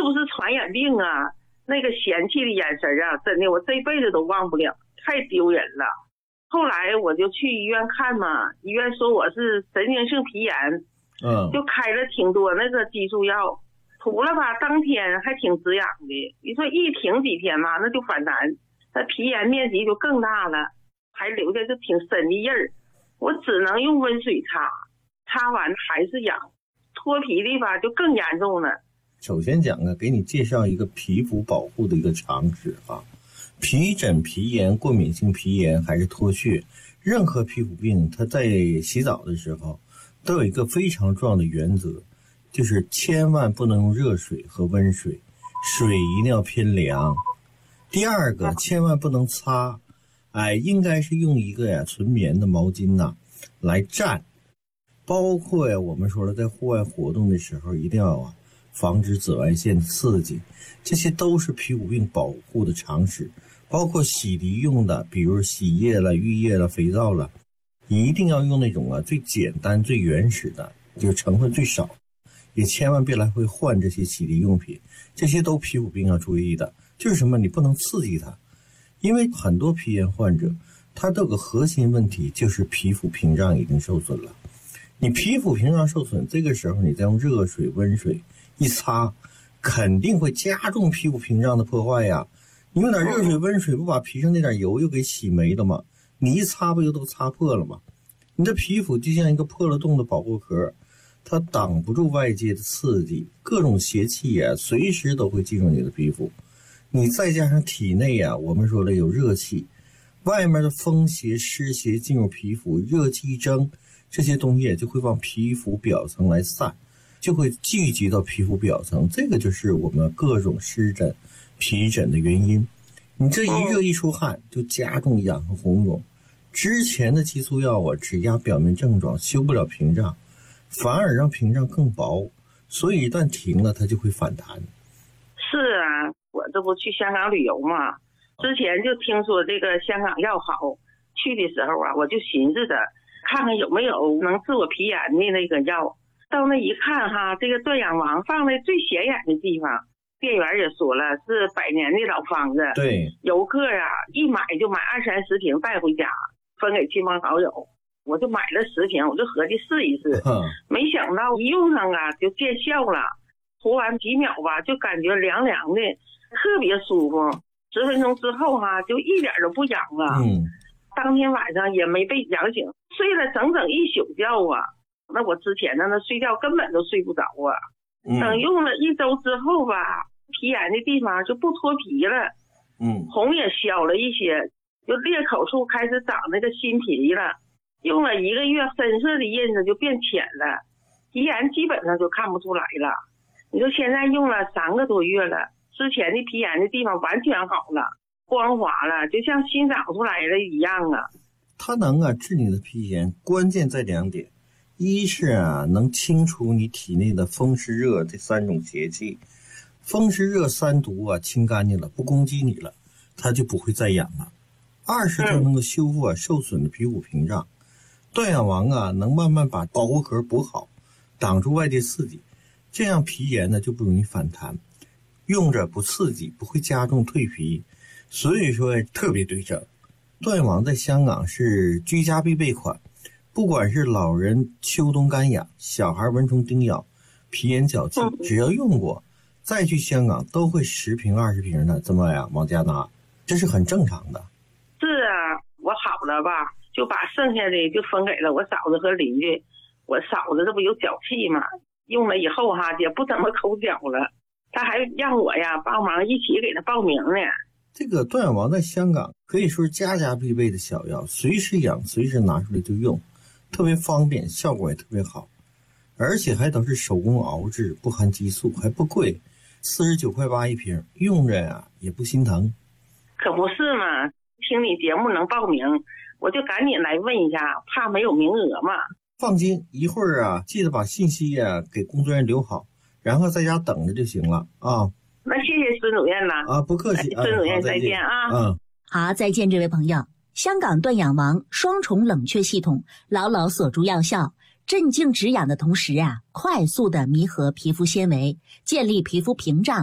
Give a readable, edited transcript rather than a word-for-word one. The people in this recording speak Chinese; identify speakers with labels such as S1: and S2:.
S1: 不是传染病啊？那个嫌弃的眼神啊，真的我这辈子都忘不了，太丢人了。后来我就去医院看嘛，医院说我是神经性皮炎，就开了挺多那个激素药，涂了吧，当天还挺止痒的。你说一停几天嘛，那就反弹，那皮炎面积就更大了，还留下就挺深的印儿。我只能用温水擦，擦完还是痒，脱皮的吧就更严重了。
S2: 首先讲呢，给你介绍一个皮肤保护的一个常识啊。皮疹、皮炎、过敏性皮炎还是脱屑，任何皮肤病它在洗澡的时候都有一个非常重要的原则，就是千万不能用热水和温水，水一定要偏凉。第二个，千万不能擦，应该是用一个纯棉的毛巾来蘸。包括我们说了，在户外活动的时候一定要防止紫外线的刺激，这些都是皮肤病保护的常识。包括洗涤用的，比如洗液了、浴液了、肥皂了，一定要用那种最简单、最原始的，就是成分最少，也千万别来回换这些洗涤用品，这些都皮肤病要注意的。就是什么，你不能刺激它，因为很多皮炎患者他都有个核心问题，就是皮肤屏障已经受损了。你皮肤屏障受损，这个时候你再用热水、温水一擦，肯定会加重皮肤屏障的破坏呀。你用点热水温水，不把皮上那点油又给洗没了吗？你一擦不就都擦破了吗？你的皮肤就像一个破了洞的保护壳，它挡不住外界的刺激，各种邪气随时都会进入你的皮肤。你再加上体内我们说了有热气，外面的风邪湿邪进入皮肤，热气一蒸，这些东西就会往皮肤表层来散，就会聚集到皮肤表层，这个就是我们各种湿疹、皮疹的原因。你这一热一出汗，就加重痒和红肿。之前的激素药只压表面症状，修不了屏障，反而让屏障更薄，所以一旦停了，它就会反弹。
S1: 是啊，我这不去香港旅游嘛，之前就听说这个香港药好，去的时候我就寻思着看看有没有能治我皮炎的那个药。到那一看这个断氧王放在最显眼的地方，店员也说了是100年的老方子，
S2: 对，
S1: 游客一买就买20-30瓶带回家，分给亲朋好友。我就买了10瓶，我就合计试一试，没想到一用上就见效了，涂完几秒吧就感觉凉凉的，特别舒服。10分钟之后就一点都不痒了。当天晚上也没被痒醒，睡了整整1宿觉那我之前那睡觉根本都睡不着等用了1周之后吧，皮炎的地方就不脱皮了，红也消了一些，就裂口处开始长那个新皮了。用了1个月，深色的印子就变浅了，皮炎基本上就看不出来了。你说现在用了3个多月了，之前的皮炎的地方完全好了，光滑了，就像新长出来的一样
S2: 它能治你的皮炎，关键在2点。一是能清除你体内的风湿热这3种邪气，风湿热3毒清干净了，不攻击你了，它就不会再痒了。二是它能够修复受损的皮肤屏障。断氧王能慢慢把保护壳补好，挡住外界刺激，这样皮炎就不容易反弹，用着不刺激，不会加重蜕皮，所以说特别对症。断氧王在香港是居家必备款，不管是老人秋冬干痒，小孩蚊虫叮咬，皮炎脚气，只要用过再去香港都会10瓶20瓶的这么往家拿，这是很正常的。
S1: 是我好了吧，就把剩下的就分给了我嫂子和邻居。我嫂子这不有脚气嘛，用了以后也不怎么抠脚了，她还让我帮忙一起给她报名呢。
S2: 这个断氧王在香港可以说是家家必备的小药，随时痒随时拿出来就用，特别方便，效果也特别好，而且还都是手工熬制，不含激素，还不贵，49.8块一瓶，用着也不心疼。
S1: 可不是嘛，听你节目能报名，我就赶紧来问一下，怕没有名额嘛。
S2: 放心，一会儿记得把信息给工作人员留好，然后在家等着就行了
S1: 那谢谢孙主任了
S2: 不客气
S1: 孙主任再见
S3: 好，再见这位朋友。香港断氧王双重冷却系统牢牢锁住药效，镇静止痒的同时快速的弥合皮肤纤维，建立皮肤屏障，